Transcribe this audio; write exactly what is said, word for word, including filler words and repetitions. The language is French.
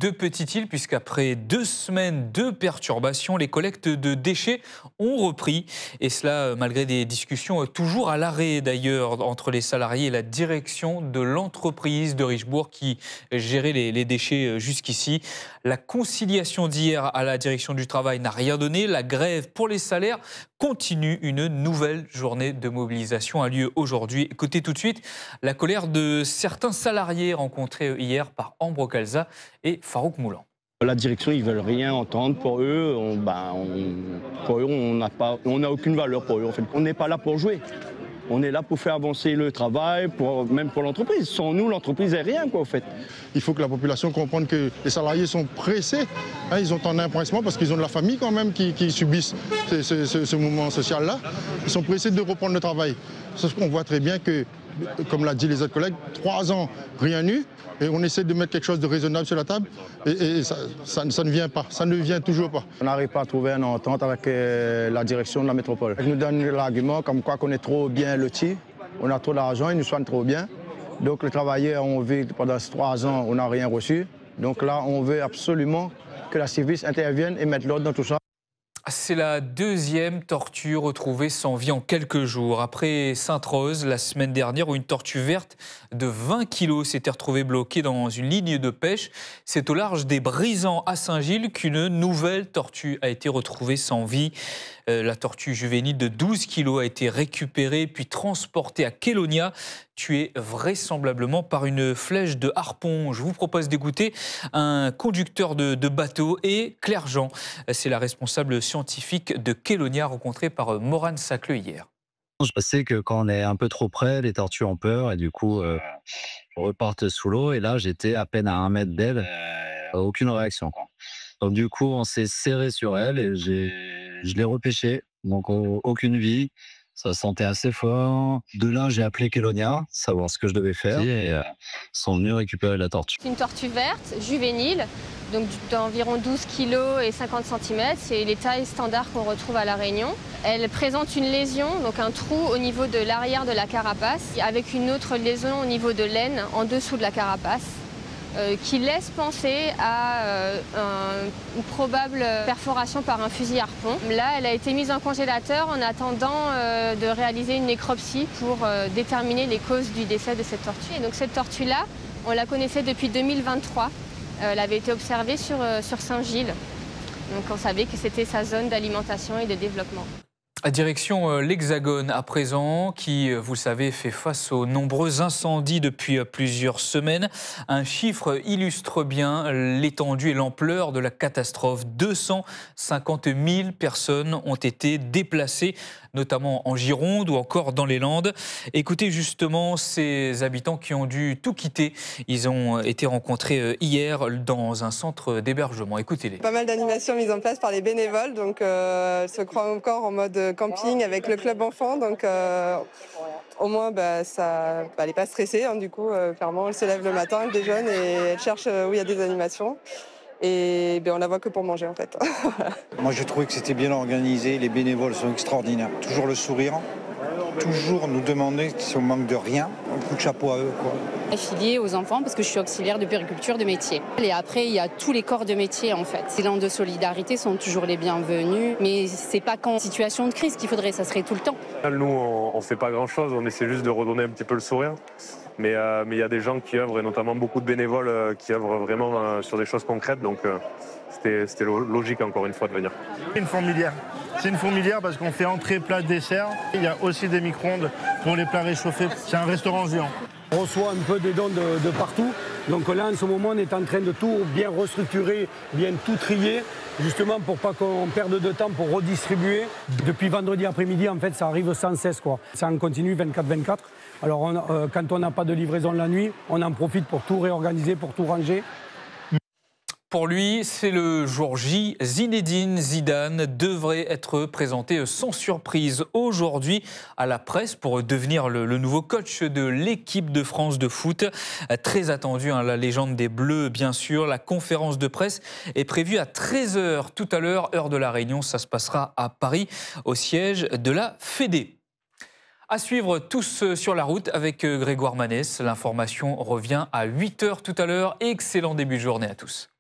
de Petite-Île, puisqu'après deux semaines de perturbations, les collectes de déchets ont repris. Et cela malgré des discussions toujours à l'arrêt d'ailleurs entre les salariés et la direction de l'entreprise de Richebourg qui gérait les, les déchets jusqu'ici. La conciliation d'hier à la direction du travail n'a rien donné. La grève pour les salaires continue. Une nouvelle journée de mobilisation a lieu aujourd'hui. Écoutez tout de suite la colère de certains salariés rencontrés hier par Ambre Calza et Farouk Moulan. La direction, ils veulent rien entendre. Pour eux, on, ben, on, pour eux, on n'a pas, on n'a aucune valeur pour eux. En fait, on n'est pas là pour jouer. On est là pour faire avancer le travail, pour, même pour l'entreprise. Sans nous, l'entreprise n'est rien, quoi, en fait. Il faut que la population comprenne que les salariés sont pressés. Hein, ils ont un empressement parce qu'ils ont de la famille quand même qui, qui subissent ce, ce, ce, ce mouvement social-là. Ils sont pressés de reprendre le travail. Sauf qu'on voit très bien que, comme l'a dit les autres collègues, trois ans, rien eu. Et on essaie de mettre quelque chose de raisonnable sur la table et, et ça, ça, ça ne vient pas, ça ne vient toujours pas. On n'arrive pas à trouver une entente avec euh, la direction de la métropole. Ils nous donnent l'argument comme quoi qu'on est trop bien lotis, on a trop d'argent, ils nous soignent trop bien. Donc les travailleurs ont vu pendant ces trois ans, on n'a rien reçu. Donc là, on veut absolument que la service intervienne et mette l'ordre dans tout ça. C'est la deuxième tortue retrouvée sans vie en quelques jours. Après Sainte-Rose, la semaine dernière, où une tortue verte de vingt kilos s'était retrouvée bloquée dans une ligne de pêche. C'est au large des Brisants à Saint-Gilles qu'une nouvelle tortue a été retrouvée sans vie. Euh, la tortue juvénile de douze kilos a été récupérée puis transportée à Kélonia, tuée vraisemblablement par une flèche de harpon. Je vous propose d'écouter un conducteur de, de bateau et Claire Jean. C'est la responsable scientifique de Kélonia rencontrée par Morane Sacleux hier. Je sais que quand on est un peu trop près, les tortues ont peur et du coup euh, repartent sous l'eau. Et là, j'étais à peine à un mètre d'elle, euh, aucune réaction. Donc du coup, on s'est serré sur elle et j'ai, je l'ai repêchée. Donc aucune vie. Ça sentait assez fort. De là, j'ai appelé Kélonia, savoir ce que je devais faire. Et euh, sont venus récupérer la tortue. C'est une tortue verte, juvénile, donc d'environ douze kilos et cinquante centimètres. C'est les tailles standards qu'on retrouve à La Réunion. Elle présente une lésion, donc un trou au niveau de l'arrière de la carapace, avec une autre lésion au niveau de l'aine, en dessous de la carapace. Euh, qui laisse penser à euh, un, une probable perforation par un fusil harpon. Là, elle a été mise en congélateur en attendant euh, de réaliser une nécropsie pour euh, déterminer les causes du décès de cette tortue. Et donc cette tortue-là, on la connaissait depuis deux mille vingt-trois. Euh, elle avait été observée sur, euh, sur Saint-Gilles. Donc on savait que c'était sa zone d'alimentation et de développement. Direction l'Hexagone à présent, qui, vous le savez, fait face aux nombreux incendies depuis plusieurs semaines. Un chiffre illustre bien l'étendue et l'ampleur de la catastrophe. deux cent cinquante mille personnes ont été déplacées, notamment en Gironde ou encore dans les Landes. Écoutez justement ces habitants qui ont dû tout quitter. Ils ont été rencontrés hier dans un centre d'hébergement. Écoutez-les. Pas mal d'animations mises en place par les bénévoles, donc euh, se croient encore en mode camping avec le club enfant, donc euh, au moins bah, ça, bah, elle n'est pas stressée, hein, du coup euh, clairement elle se lève le matin, elle déjeune et elle cherche euh, où il y a des animations et ben, on la voit que pour manger en fait. Moi j'ai trouvé que c'était bien organisé, les bénévoles sont extraordinaires, toujours le sourire, toujours nous demander si on manque de rien, un coup de chapeau à eux, quoi. Affiliée aux enfants parce que je suis auxiliaire de puériculture de métier. Et après, il y a tous les corps de métier en fait. Les landes de solidarité sont toujours les bienvenus, mais c'est pas qu'en situation de crise qu'il faudrait, ça serait tout le temps. Nous, on, on fait pas grand-chose, on essaie juste de redonner un petit peu le sourire. Mais euh, mais il y a des gens qui œuvrent, et notamment beaucoup de bénévoles euh, qui œuvrent vraiment euh, sur des choses concrètes. Donc euh, c'était, c'était logique encore une fois de venir. Une fourmilière. C'est une fourmilière parce qu'on fait entrée, plat, dessert. Il y a aussi des micro-ondes pour les plats réchauffés. C'est un restaurant géant. On reçoit un peu des dons de, de partout. Donc là, en ce moment, on est en train de tout bien restructurer, bien tout trier, justement pour pas qu'on perde de temps pour redistribuer. Depuis vendredi après-midi, en fait, ça arrive sans cesse, quoi. Ça en continue vingt-quatre vingt-quatre. Alors, on, euh, quand on n'a pas de livraison la nuit, on en profite pour tout réorganiser, pour tout ranger. Pour lui, c'est le jour J. Zinedine Zidane devrait être présenté sans surprise aujourd'hui à la presse pour devenir le, le nouveau coach de l'équipe de France de foot. Très attendu, hein, la légende des Bleus, bien sûr. La conférence de presse est prévue à treize heures tout à l'heure, heure de la Réunion. Ça se passera à Paris, au siège de la Fédé. À suivre tous sur la route avec Grégoire Manès. L'information revient à huit heures tout à l'heure. Excellent début de journée à tous.